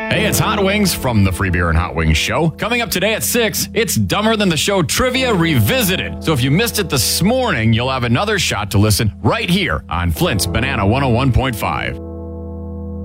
Hey, it's Hot Wings from the Free Beer and Hot Wings Show. Coming up today at 6, it's Dumber Than the Show Trivia Revisited. So if you missed it this morning, you'll have another shot to listen right here on Flint's Banana 101.5.